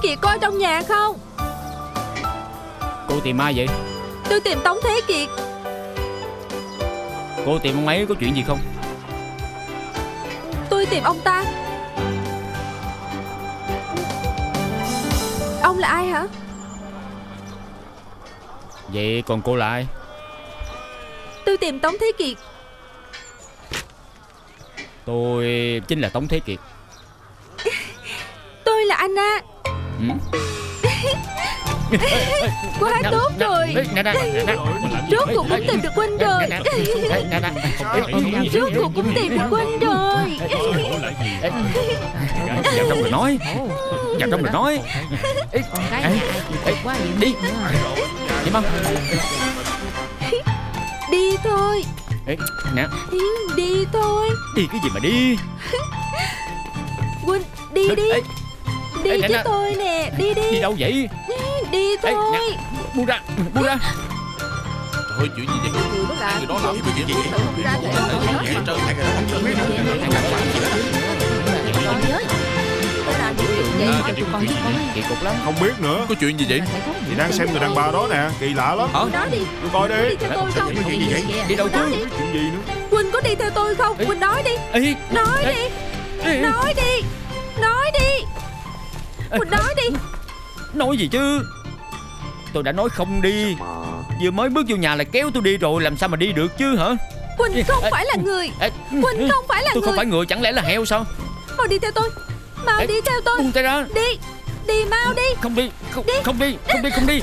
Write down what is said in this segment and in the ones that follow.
Kiệt có ở trong nhà không? Cô tìm ai vậy? Tôi tìm Tống Thế Kiệt. Cô tìm ông ấy có chuyện gì không? Tôi tìm ông ta. Ông là ai hả? Vậy còn cô là ai? Tôi tìm Tống Thế Kiệt. Tôi chính là Tống Thế Kiệt. Tôi là Anna. Quá tốt rồi. Rốt cuộc cũng tìm được huynh rồi. Rốt cuộc cũng tìm được huynh rồi. Vào trong rồi nói. Vào trong rồi nói. Con gái nhà ai chịu quá vậy. Đi. Đi mau. Đi thôi. Ê, nè. Đi thôi. Đi cái gì mà đi? Huynh đi đi. Đi Ê, chứ tôi nè. Đi đi. Đi đâu vậy? Đi thôi. Ê, buông ra. Buông ra. Trời ơi, chuyện gì vậy? Người đó làm cái chuyện gì vậy? Kỳ cục lắm. Không biết nữa. Có chuyện gì vậy? Chị đang xem người đàn bà đó nè. Kỳ lạ lắm. Nói đi. Tôi coi đi. Đi theo tôi không? Chuyện gì vậy? Đi đâu chứ? Chuyện gì nữa? Huynh có đi theo tôi không? Huynh nói đi. Ê, Nói đi. Nói đi. Nói đi. Huynh nói đi. nói gì chứ? Tôi đã nói không đi. Vừa mới bước vô nhà là kéo tôi đi rồi. Làm sao mà đi được chứ hả? Huynh không phải là người. Huynh không phải là Tôi người. không phải người, chẳng lẽ là heo sao? Mau đi theo tôi. Mau đi theo tôi. Buông tay ra. Đi. Đi mau đi. Không đi. Không Đi. không đi. Không đi. Không đi.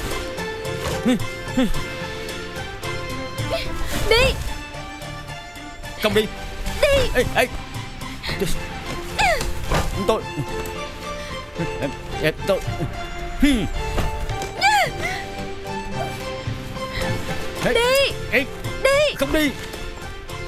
Đi. Không đi. Đi. Ê, ê. Tôi tôi Đi. Ê, Đi. không đi.